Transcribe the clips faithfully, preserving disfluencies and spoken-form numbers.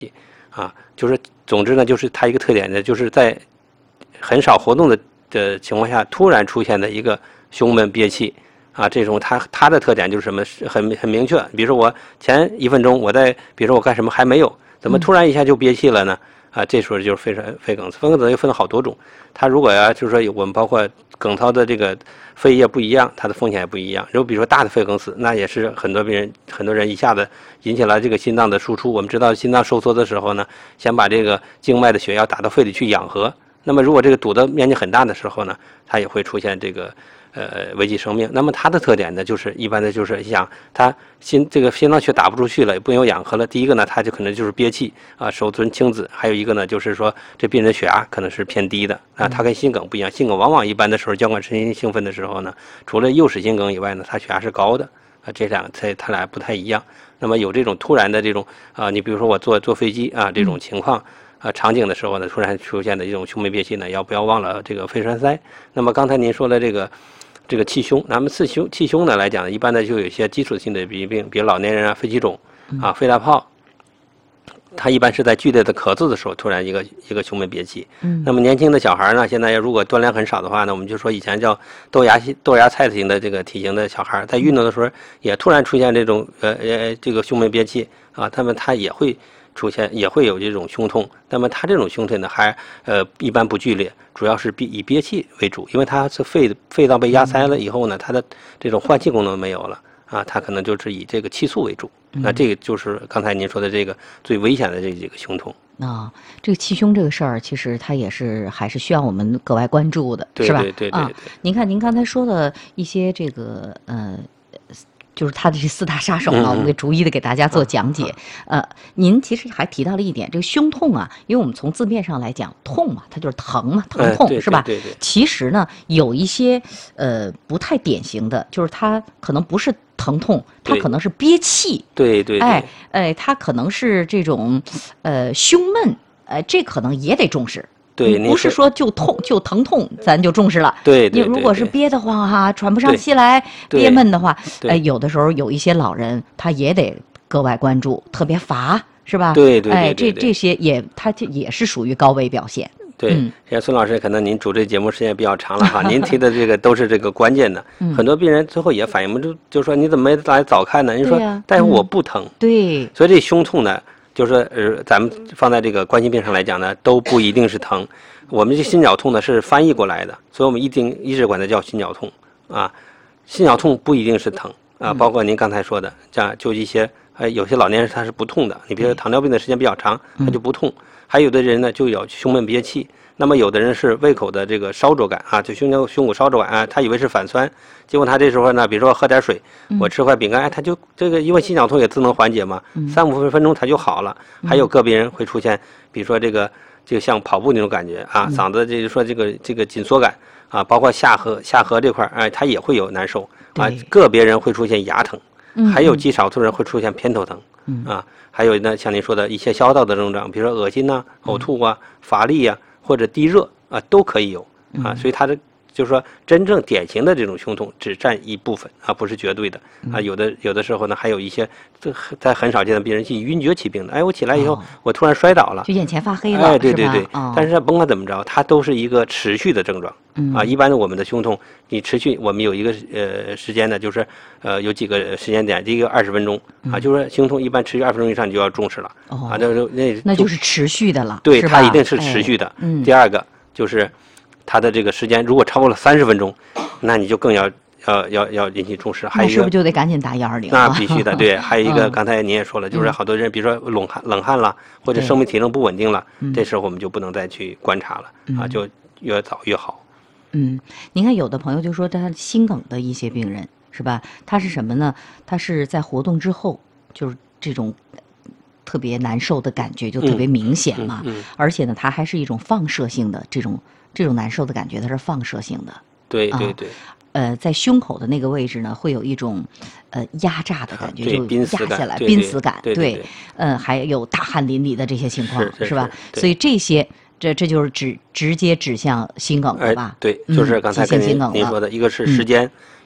啊，就是总之呢，就是它一个特点呢，就是在很少活动的的情况下，突然出现的一个胸闷憋气啊，这种它它的特点就是什么，很很明确。比如说我前一分钟我在，比如说我干什么还没有，怎么突然一下就憋气了呢？啊，这时候就是肺栓肺梗死。肺梗死又分了好多种，它如果呀，就是说我们包括梗套的这个肺叶不一样，它的风险也不一样。如果比如说大的肺梗死，那也是很多病人很多人一下子引起了这个心脏的输出。我们知道心脏收缩的时候呢，先把这个静脉的血要打到肺里去养和。那么如果这个堵的面积很大的时候呢，它也会出现这个呃危及生命。那么它的特点呢，就是一般的就是想它心这个心脏血打不出去了，也不用养和了。第一个呢，它就可能就是憋气啊，手存青紫；还有一个呢，就是说这病人血压可能是偏低的啊。它跟心梗不一样，心梗往往一般的时候，交感神经兴奋的时候呢，除了诱使心梗以外呢，它血压是高的啊。这两它它俩不太一样。那么有这种突然的这种啊，你比如说我坐坐飞机啊这种情况。啊，场景的时候呢，突然出现的这种胸闷憋气呢，要不要忘了这个肺栓塞？那么刚才您说的这个这个气胸，那么气胸气胸呢来讲，一般的就有一些基础性的疾病，比如老年人啊、肺气肿啊、肺大泡，它一般是在剧烈的咳嗽的时候，突然一个一个胸闷憋气。嗯。那么年轻的小孩呢，现在如果锻炼很少的话呢，我们就说以前叫豆芽豆芽菜型的这个体型的小孩，在运动的时候也突然出现这种呃呃这个胸闷憋气啊，他们他也会。出现也会有这种胸痛，那么它这种胸痛呢，还呃一般不剧烈，主要是憋以憋气为主，因为它是肺肺脏被压塞了以后呢，它的这种换气功能没有了啊，它可能就是以这个气促为主。那这个就是刚才您说的这个最危险的这几个胸痛。 啊、哦，这个气胸这个事儿，其实它也是还是需要我们格外关注的，是吧？ 对对对对对。 啊，您看您刚才说的一些这个呃。就是他的这四大杀手啊，我们给逐一的给大家做讲解。呃，您其实还提到了一点，这个胸痛啊，因为我们从字面上来讲，痛嘛，它就是疼嘛，疼痛、 呃、 是吧？ 对对对。 其实呢，有一些呃不太典型的，就是它可能不是疼痛，它可能是憋气。 对对对。 哎哎，它可能是这种呃胸闷，呃，这可能也得重视。 对， 不是说就痛就疼痛咱就重视了。 对，对你如果是憋得慌哈，喘不上气来，憋闷的话，哎，有的时候有一些老人他也得格外关注，特别乏，是吧？ 对对对。 哎，这这些也他也是属于高危表现。 对，现在孙老师可能您主持节目时间比较长了哈，您提的这个都是这个关键的。很多病人最后也反映，就就说你怎么没来早看呢？你说大夫我不疼。 对。 所以这胸痛呢。就是呃，咱们放在这个冠心病上来讲呢，都不一定是疼。我们这心绞痛呢是翻译过来的，所以我们一定一直管它叫心绞痛啊。心绞痛不一定是疼啊，包括您刚才说的，这样就一些呃有些老年人他是不痛的，你比如说糖尿病的时间比较长，他就不痛。还有的人呢就有胸闷憋气，那么有的人是胃口的这个烧灼感啊，就胸腔胸骨烧灼感啊，他以为是反酸，结果他这时候呢，比如说喝点水，我吃块饼干，哎，他就这个因为心绞痛也自能缓解嘛，三五分钟他就好了。还有个别人会出现，比如说这个就像跑步那种感觉啊，嗓子就是说这个这个紧缩感啊，包括下颌下颌这块哎，他也会有难受啊。个别人会出现牙疼，还有极少数人会出现偏头疼啊。还有呢，像您说的一些消化道的症状，比如说恶心呐、啊、呕吐啊、乏力啊，或者低热啊，都可以有啊。所以它的就是说，真正典型的这种胸痛只占一部分啊，不是绝对的啊。有的有的时候呢，还有一些这在很少见的病人是晕厥起病的。哎，我起来以后，哦、我突然摔倒了， 就眼前发黑了， 哎，对对对。 哦、 但是甭管怎么着，它都是一个持续的症状。 嗯、 啊，一般的我们的胸痛，你持续，我们有一个呃时间呢，就是呃有几个时间点，第一个二十分钟啊，就是说胸痛一般持续二十分钟以上，你就要重视了。 哦、 啊，那那那就是持续的了。 对，它一定是持续的。 哎、嗯。 第二个就是它的这个时间如果超过了三十分钟，那你就更要要要要引起重视。还有一个是不是就得赶紧打幺二零？ 那必须的，对。还有一个，刚才您也说了，就是好多人，比如说冷汗冷汗了，或者生命体征不稳定了，这时候我们就不能再去观察了啊，就越早越好。 嗯，您看有的朋友就说他心梗的一些病人是吧？他是什么呢？他是在活动之后，就是这种特别难受的感觉就特别明显嘛。 嗯嗯嗯、 而且呢，它还是一种放射性的这种这种难受的感觉，它是放射性的。 对对对。 啊、呃，在胸口的那个位置呢，会有一种呃压榨的感觉，就压下来，濒死感。 对，对对呃，还有大汗淋漓的这些情况， 是, 是, 是吧？ 是所以这些。这这就是指直接指向心梗了吧？ 哎、对，就是刚才跟您、 嗯、 您说的，一个是时间，嗯、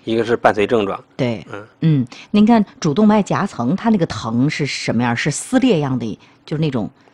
一个是伴随症状。 对， 嗯嗯，您看主动脉夹层，它那个疼是什么样？是撕裂样的，就是那种